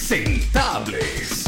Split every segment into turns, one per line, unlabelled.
Impresentables.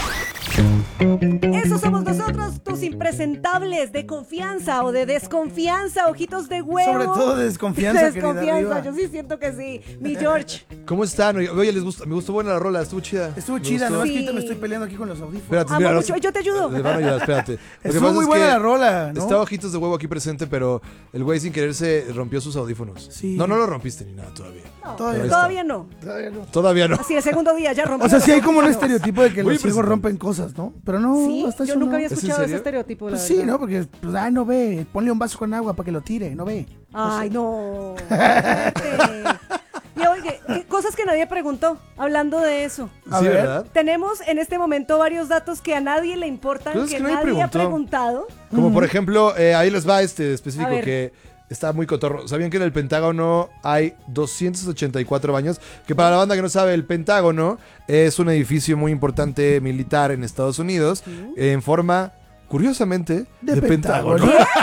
Esos somos nosotros, tus impresentables de confianza o de desconfianza, ojitos de huevo.
Sobre todo de desconfianza,
De desconfianza,
querida Riva.
yo sí siento que sí. Mi George.
¿Cómo están? Oye, me gustó buena la rola, estuvo chida.
Estuvo
Me
chida,
gustó.
nomás que
Sí.
ahorita me estoy peleando aquí con los audífonos.
Espérate,
Amo
mira,
mucho, yo te ayudo.
Te van a ayudar, espérate. Lo que
Estuvo
pasa
muy
es
buena
que
la rola, ¿no?
Estaba Ojitos de Huevo aquí presente, pero el güey sin querer se rompió sus audífonos.
Sí.
No lo rompiste ni nada todavía.
No,
Todavía
todavía no.
Todavía no.
Así, el segundo día ya rompió.
O sea, sí hay como un estereotipo de que
Muy
los ciegos
impresionante.
rompen cosas, ¿no? Pero no,
Sí,
hasta
yo
eso
nunca
no.
había
¿Es en
escuchado ese
serio?
estereotipo, la
Pues sí,
verdad.
¿no? Porque, pues, no ve. Ponle un vaso con agua para que lo tire, no ve.
Ay, no. Vete. Y oye, cosas que nadie preguntó, hablando de eso.
A
Sí,
ver.
¿verdad?
Tenemos en este momento varios datos que a nadie le importan,
Cosas
que
que nadie
nadie ha
preguntó.
preguntado.
Como por ejemplo, ahí les va este específico
A ver.
que está muy cotorro. ¿Sabían que en el Pentágono hay 284 baños? Que para la banda que no sabe, el Pentágono es un edificio muy importante militar en Estados Unidos en forma, curiosamente, de Pentágono.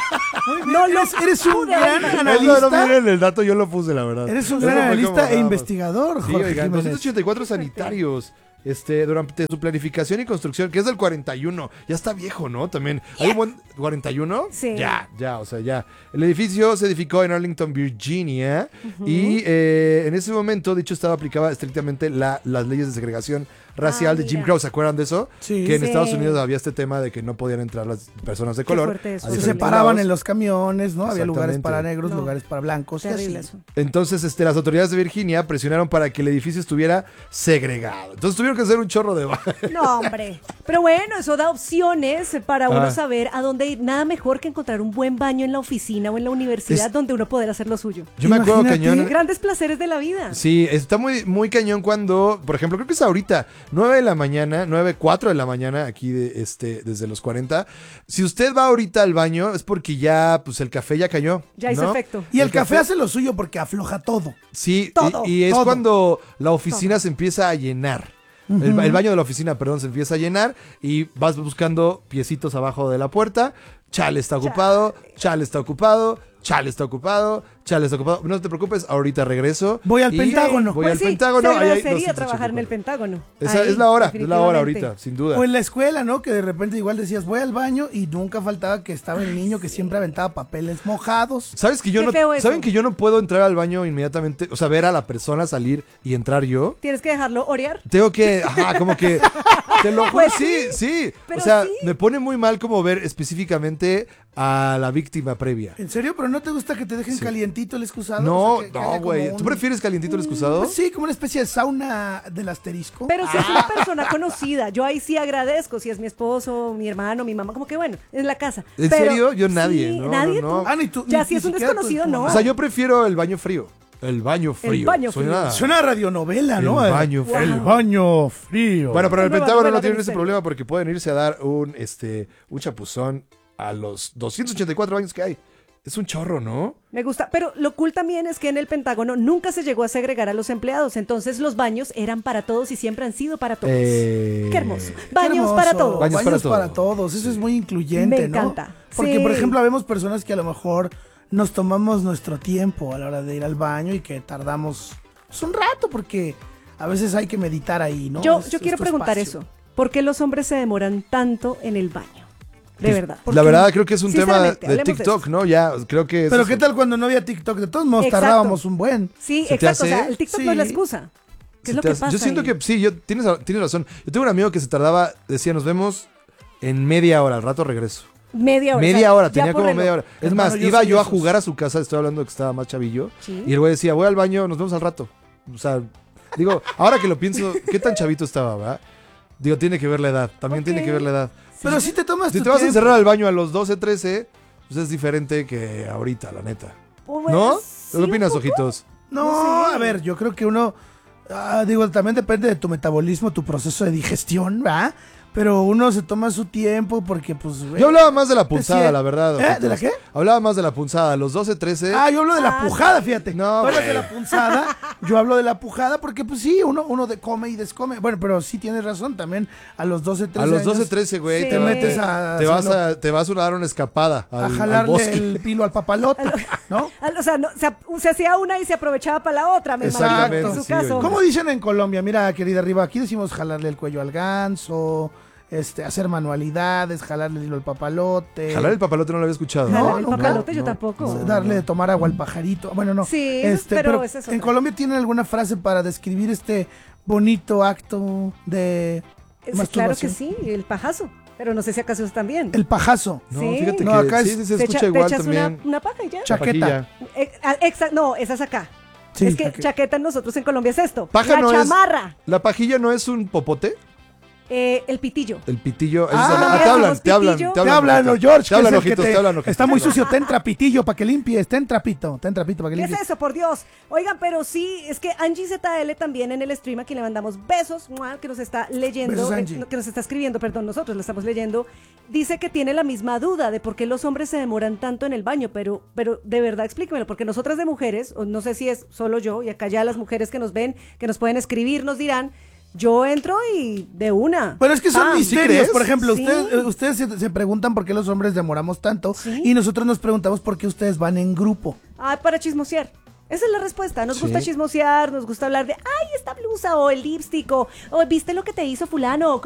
No lo
Eres un
pude
gran
haber
No,
analista.
no miren el dato, yo lo puse, la verdad.
Eres un
Eso
gran
fue como
analista
nada
e
más.
investigador,
Sí,
Jorge
oigan,
Jiménez.
284 sanitarios. Durante su planificación y construcción, que es del 41, ya está viejo, ¿no? También. ¿Hay un buen 41?
Sí.
Ya, o sea, ya. El edificio se edificó en Arlington, Virginia, y en ese momento, dicho estado aplicaba estrictamente las leyes de segregación racial de Jim
mira.
Crow. ¿Se acuerdan de eso?
Sí.
Que en
Sí.
Estados Unidos había este tema de que no podían entrar las personas de
Qué
color.
fuerte eso.
a
Se
diferentes
separaban
lados.
en los camiones, ¿no? Había lugares
Exactamente.
para negros,
No.
lugares para blancos. y
terrible
así.
eso.
Entonces, las autoridades de Virginia presionaron para que el edificio estuviera segregado. Entonces tuvieron que hacer un chorro de
No, hombre. Pero bueno, eso da opciones para uno
Ah.
saber a dónde ir. Nada mejor que encontrar un buen baño en la oficina o en la universidad
Es-
donde uno poder hacer lo suyo.
Yo me acuerdo
Imagínate.
cañón.
Grandes placeres de la vida.
Sí, está muy cañón cuando, por ejemplo, creo que es ahorita, 9 de la mañana, 4 de la mañana, aquí desde los 40. Si usted va ahorita al baño, es porque ya, pues el café ya cayó.
Ya hizo
¿no?
efecto.
Y el café hace lo suyo porque afloja todo.
Sí,
Todo,
y es
todo.
cuando la oficina se empieza a llenar. El baño de la oficina, perdón, se empieza a llenar y vas buscando piecitos abajo de la puerta. Chale está ocupado, chale está ocupado, chale está ocupado, chale está ocupado. No te preocupes, ahorita regreso.
Voy al
y
Pentágono.
Voy
Pues
al
sí,
Pentágono.
se
ahí hay
agradecería
284.
trabajar en el Pentágono.
Esa
Ahí,
es la hora
definitivamente.
ahorita, sin duda.
O en la escuela, ¿no? Que de repente igual decías, voy al baño y nunca faltaba que estaba el niño que siempre aventaba papeles mojados.
¿Sabes que yo
Qué
no,
feo eso.
¿Saben que yo no puedo entrar al baño inmediatamente? O sea, ver a la persona salir y entrar yo.
Tienes que dejarlo orear.
Tengo que, como que, te lo juro,
Pues
sí.
pero
O sea,
sí.
me pone muy mal como ver específicamente a la víctima previa.
¿En serio? ¿Pero no te gusta que te dejen calientito el excusado?
No,
O sea, que haya
no, güey.
como
¿Tú
un-
prefieres calientito el excusado?
Pues sí, como una especie de sauna del asterisco.
Pero si es una persona conocida, yo ahí sí agradezco. Si es mi esposo, mi hermano, mi mamá, como que bueno, es la casa.
¿En
Pero
serio? Yo nadie,
sí,
no,
nadie.
no, no.
tú.
Ah, ni tú.
Ya
ni-
si
ni
es un
siquiera tu-
desconocido,
tu
no.
mamá.
O sea, yo prefiero el baño frío. El baño frío.
baño
Suena-
frío.
Suena a radionovela, ¿no?
El baño frío.
El baño frío.
Bueno, pero en el
Nueva
Pentágono
novela
no tienen
de
ese
misterio.
problema porque pueden irse a dar un chapuzón a los 284 baños que hay. Es un chorro, ¿no?
Me gusta, pero lo cool también es que en el Pentágono nunca se llegó a segregar a los empleados, entonces los baños eran para todos y siempre han sido para todos. Qué hermoso.
Qué
Baños
hermoso.
para todos.
Baños
Baños
para
para todos. Eso es muy incluyente,
Me
¿no?
encanta.
Porque,
Sí.
por ejemplo, vemos personas que a lo mejor nos tomamos nuestro tiempo a la hora de ir al baño y que tardamos pues, un rato porque a veces hay que meditar ahí, ¿no?
Yo
Es
quiero
tu
preguntar
espacio.
eso. ¿Por qué los hombres se demoran tanto en el baño? De verdad.
La verdad, creo que es un tema
Sinceramente,
de
hablemos de
TikTok,
eso.
¿no? Ya, creo que.
Pero
eso
¿qué
es-
tal cuando no había TikTok? De todos modos
Exacto.
tardábamos un buen.
Sí,
¿Se te
exacto. O sea,
hace?
el TikTok
Sí.
no es la excusa. ¿Qué es lo
te
que
hace-
pasa?
Yo siento
ahí?
que sí, tienes razón. Yo tengo un amigo que se tardaba, decía, nos vemos en media hora, al rato regreso.
Media hora.
Media
o sea,
hora,
ya
tenía
por
como
reloj.
media hora. Es
Hermano,
más,
yo
iba
soy
yo a
esos.
jugar a su casa, estoy hablando de que estaba más chavillo,
Sí.
y el güey decía, voy al baño, nos vemos al rato. O sea, digo, ahora que lo pienso, ¿qué tan chavito estaba, va? Digo, tiene que ver la edad, también tiene
Ok.
que ver la edad.
Pero si te tomas
Si
tu
te vas a
tiempo.
encerrar al baño a los 12, 13, pues es diferente que ahorita, la neta.
Pues,
¿No?
sí,
¿Qué opinas,
un poco.
ojitos?
No,
No sé.
a ver, yo creo que uno, digo, también depende de tu metabolismo, tu proceso de digestión, ¿va? pero uno se toma su tiempo porque pues...
Yo hablaba más de la punzada,
decía-
la verdad.
¿Eh? ¿De la qué?
Hablaba más de la punzada, los 12, 13.
Ah, yo hablo de la pujada, fíjate.
No,
Tú hablas
güey.
de la punzada, yo hablo de la pujada porque pues sí, uno come y descome. Bueno, pero sí tienes razón, también a los 12, 13
A los 12,
años
13, güey,
Sí.
te metes a...
te vas a dar una escapada
a
al
jalarle
bosque.
el pilo al papalote, ¿no?
O sea, no, se hacía una y se aprovechaba para la otra, me imagino.
Exactamente,
En su
sí,
caso.
oye.
¿Cómo dicen en Colombia? Mira, querida arriba, aquí decimos jalarle el cuello al ganso, hacer manualidades, jalarle el hilo al papalote.
Jalar el papalote no lo había escuchado.
Jalar el
no,
papalote,
no,
yo
no,
tampoco.
no.
Darle de tomar agua al pajarito. Bueno, no.
Sí, pero esa es
en
otra.
Colombia tienen alguna frase para describir este bonito acto de
Claro
masturbación.
que sí, el pajazo. Pero no sé si acaso es también.
El pajazo.
No,
Sí.
fíjate
No,
que
acá
sí,
es-
sí se
Te
escucha
te
igual
echas
también.
una paja y ya.
Chaqueta.
Pajilla.
No, esa es acá.
Sí,
es que
chaqueta.
chaqueta nosotros en Colombia es esto.
Paja
la
no es-
chamarra.
¿La pajilla no es un popote?
El pitillo.
El pitillo.
Ah,
te hablan,
decimos
te hablan,
pitillo.
Te hablan,
ojitos.
George.
Te hablan
que es el que
ojitos, te hablan ojitos.
Está muy sucio, ten trapitillo para que limpies, ten trapito para que
¿Qué es
limpies.
eso, por Dios? Oigan, pero sí, es que Angie ZL también en el stream, a quien le mandamos besos, ¡mua!, que nos está leyendo,
Besos, Angie.
que nos está escribiendo, perdón, nosotros lo estamos leyendo, dice que tiene la misma duda de por qué los hombres se demoran tanto en el baño, pero de verdad explíquemelo, porque nosotras de mujeres, o no sé si es solo yo, y acá ya las mujeres que nos ven, que nos pueden escribir, nos dirán, yo entro y de una.
Pero es que son
¡Pam!
misterios.
crees?
Por ejemplo,
Sí.
ustedes se preguntan por qué los hombres demoramos tanto
Sí.
y nosotros nos preguntamos por qué ustedes van en grupo.
Ah, para chismosear. Esa es la respuesta. Nos
Sí.
gusta chismosear, nos gusta hablar de, ay, esta blusa o el lipstick o viste lo que te hizo fulano.